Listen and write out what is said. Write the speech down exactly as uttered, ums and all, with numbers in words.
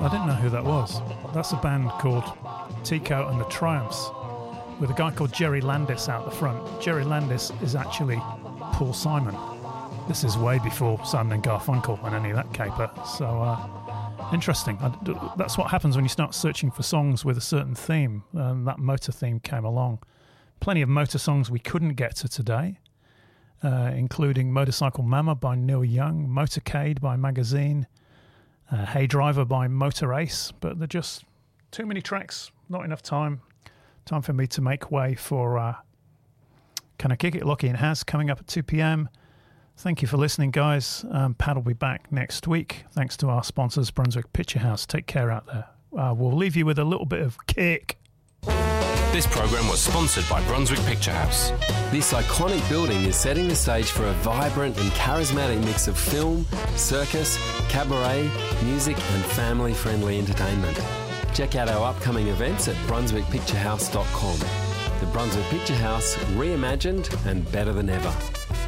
I didn't know who that was. That's a band called Tico and the Triumphs, with a guy called Jerry Landis out the front. Jerry Landis is actually Paul Simon. This is way before Simon and Garfunkel and any of that caper. So, uh, interesting. I, that's what happens when you start searching for songs with a certain theme. And that motor theme came along. Plenty of motor songs we couldn't get to today, uh, including Motorcycle Mama by Neil Young, Motorcade by Magazine, Uh, Hey Driver by Motor Ace, but they're just too many tracks, not enough time. Time for me to make way for uh, Can I Kick It? Lockie and Has coming up at two p.m. Thank you for listening, guys. Um, Pat will be back next week. Thanks to our sponsors, Brunswick Picture House. Take care out there. Uh, we'll leave you with a little bit of kick. This program was sponsored by Brunswick Picture House. This iconic building is setting the stage for a vibrant and charismatic mix of film, circus, cabaret, music and family-friendly entertainment. Check out our upcoming events at brunswick picture house dot com. The Brunswick Picture House, reimagined and better than ever.